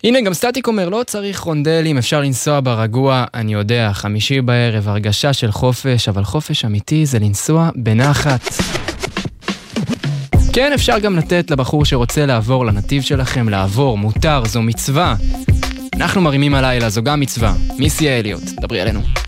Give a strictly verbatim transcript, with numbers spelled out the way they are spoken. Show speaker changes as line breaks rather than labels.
הנה גם סטטיק אומר, לא צריך רונדלים, אפשר לנסוע ברגוע, אני יודע, חמישי בערב, הרגשה של חופש, אבל חופש אמיתי זה לנסוע בנחת. כן, אפשר גם לתת לבחור שרוצה לעבור לנתיב שלכם, לעבור, מותר, זו מצווה. אנחנו מרימים הלילה, זו גם מצווה. מיסי אליוט, דברי עלינו.